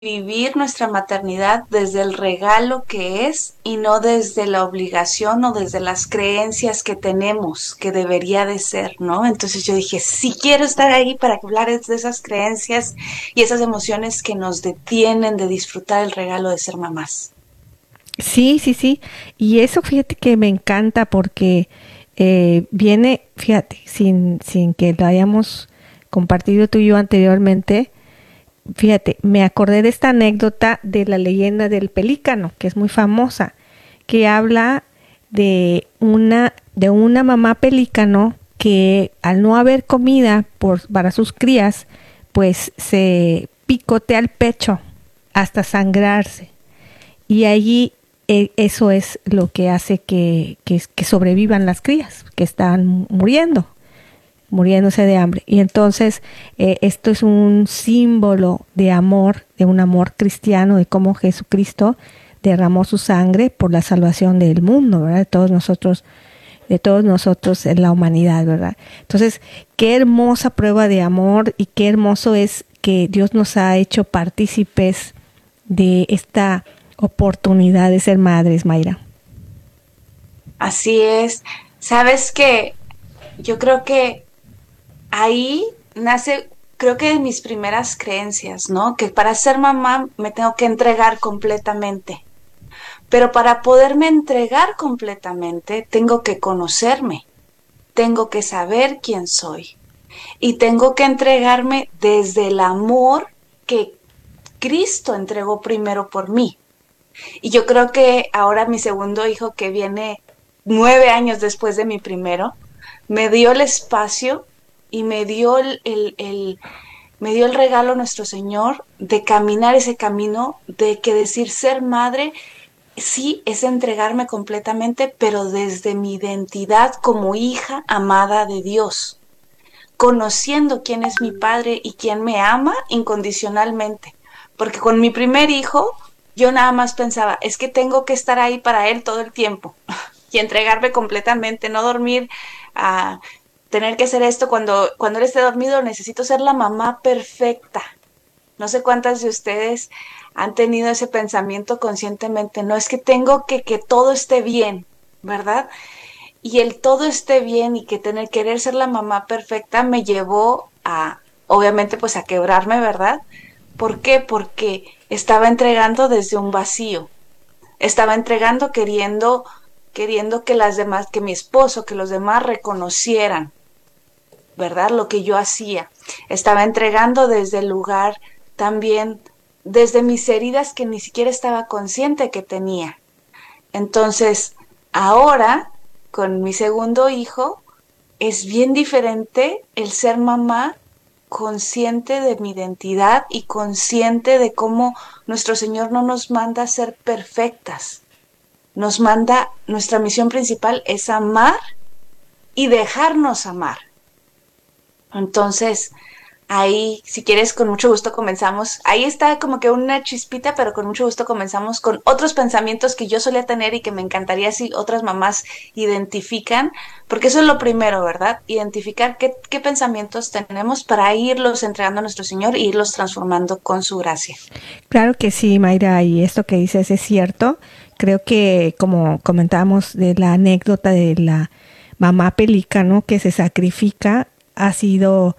vivir nuestra maternidad desde el regalo que es y no desde la obligación o desde las creencias que tenemos que debería de ser, ¿no? Entonces yo dije, sí quiero estar ahí para que hablares de esas creencias y esas emociones que nos detienen de disfrutar el regalo de ser mamás. Sí, sí, sí. Y eso fíjate que me encanta porque viene, fíjate, sin que lo hayamos compartido tú y yo anteriormente, fíjate, me acordé de esta anécdota de la leyenda del pelícano, que es muy famosa, que habla de una mamá pelícano que al no haber comida para sus crías, pues se picotea el pecho hasta sangrarse. Y allí eso es lo que hace que sobrevivan las crías, que están muriéndose de hambre. Y entonces esto es un símbolo de amor, de un amor cristiano, de cómo Jesucristo derramó su sangre por la salvación del mundo, ¿verdad? De todos nosotros en la humanidad, ¿verdad? Entonces, qué hermosa prueba de amor y qué hermoso es que Dios nos ha hecho partícipes de esta oportunidad de ser madres, Mayra. Así es. Sabes que yo creo que ahí nace, creo que de mis primeras creencias, ¿no? Que para ser mamá me tengo que entregar completamente. Pero para poderme entregar completamente, tengo que conocerme, tengo que saber quién soy y tengo que entregarme desde el amor que Cristo entregó primero por mí. Y yo creo que ahora mi segundo hijo, que viene 9 años después de mi primero, me dio el espacio y me dio el regalo nuestro Señor de caminar ese camino, de que decir ser madre sí es entregarme completamente, pero desde mi identidad como hija amada de Dios, conociendo quién es mi padre y quién me ama incondicionalmente. Porque con mi primer hijo, yo nada más pensaba, es que tengo que estar ahí para él todo el tiempo y entregarme completamente, no dormir, tener que hacer esto cuando él esté dormido, necesito ser la mamá perfecta. No sé cuántas de ustedes han tenido ese pensamiento conscientemente. No es que tengo que todo esté bien, ¿verdad? Y el todo esté bien y que tener querer ser la mamá perfecta me llevó a, obviamente, pues a quebrarme, ¿verdad? ¿Por qué? Porque estaba entregando desde un vacío. Estaba entregando queriendo que las demás, que mi esposo, que los demás reconocieran, ¿verdad? Lo que yo hacía. Estaba entregando desde el lugar también, desde mis heridas que ni siquiera estaba consciente que tenía. Entonces, ahora, con mi segundo hijo, es bien diferente el ser mamá consciente de mi identidad y consciente de cómo nuestro Señor no nos manda a ser perfectas. Nos manda, nuestra misión principal es amar y dejarnos amar. Entonces, ahí, si quieres, con mucho gusto comenzamos. Ahí está como que una chispita, pero con mucho gusto comenzamos con otros pensamientos que yo solía tener y que me encantaría si otras mamás identifican, porque eso es lo primero, ¿verdad? Identificar qué pensamientos tenemos para irlos entregando a nuestro Señor e irlos transformando con su gracia. Claro que sí, Mayra, y esto que dices es cierto. Creo que, como comentábamos de la anécdota de la mamá pelícano que se sacrifica, ha sido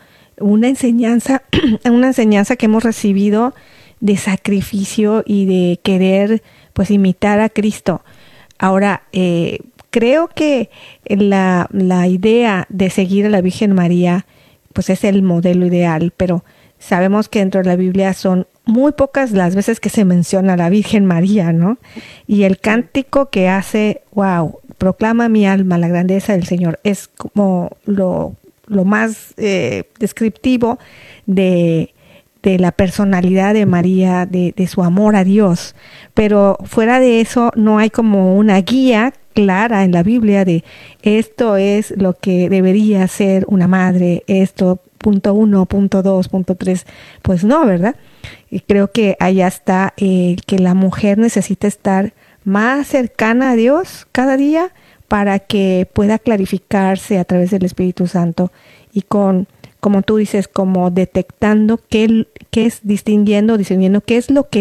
una enseñanza que hemos recibido de sacrificio y de querer, pues, imitar a Cristo. Ahora, creo que la idea de seguir a la Virgen María, pues es el modelo ideal, pero sabemos que dentro de la Biblia son muy pocas las veces que se menciona a la Virgen María, ¿no? Y el cántico que hace, wow, proclama mi alma la grandeza del Señor, es como lo más descriptivo de, de la personalidad de María, de su amor a Dios. Pero fuera de eso no hay como una guía clara en la Biblia de esto es lo que debería ser una madre, esto, punto uno, punto dos, punto tres. Pues no, ¿verdad? Y creo que allá está que la mujer necesita estar más cercana a Dios cada día para que pueda clarificarse a través del Espíritu Santo y como tú dices, como detectando qué es distinguiendo qué es lo que